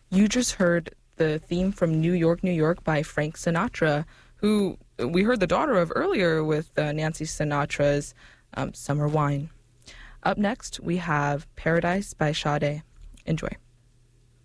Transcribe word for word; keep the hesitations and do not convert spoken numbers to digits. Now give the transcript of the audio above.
You just heard the theme from New York, New York by Frank Sinatra, who we heard the daughter of earlier with uh, Nancy Sinatra's um, Summer Wine. Up next, we have Paradise by Sade. Enjoy.